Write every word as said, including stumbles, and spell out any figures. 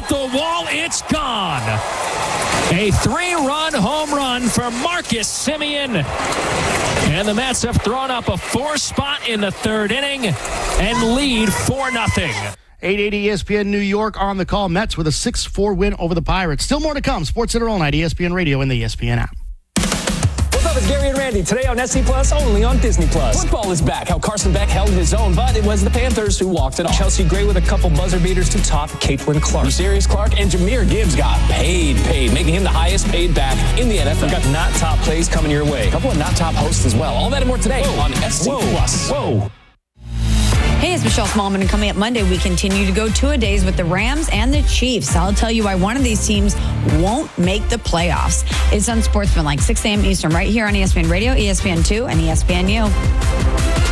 the wall. It's gone. A three-run home run for Marcus Semien. And the Mets have thrown up a four spot in the third inning and lead four nothing. eight eighty E S P N New York on the call. Mets with a six four win over the Pirates. Still more to come. Sports Center all night, E S P N Radio and the E S P N app. What's up, it's Gary and Randy. Today on S C Plus, only on Disney Plus. Football is back. How Carson Beck held his own, but it was the Panthers who walked it off. Chelsea Gray with a couple buzzer beaters to top Caitlin Clark. Sirius Clark and Jahmyr Gibbs got paid, paid, making him the highest paid back in the N F L. We got not top plays coming your way. A couple of not top hosts as well. All that and more today Whoa. on S C Whoa. Plus. Whoa. Hey, it's Michelle Smallman, and coming up Monday, we continue to go two-a-days with the Rams and the Chiefs. I'll tell you why one of these teams won't make the playoffs. It's Unsportsmanlike, six a.m. Eastern, right here on E S P N Radio, E S P N two, and E S P N U.